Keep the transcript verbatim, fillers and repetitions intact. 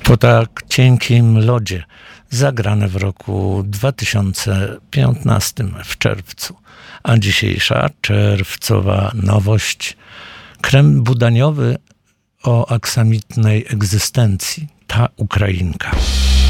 Po tak cienkim lodzie, zagrane w roku dwa tysiące piętnastym w czerwcu. A dzisiejsza czerwcowa nowość: krem budaniowy o aksamitnej egzystencji. Ta Ukrainka.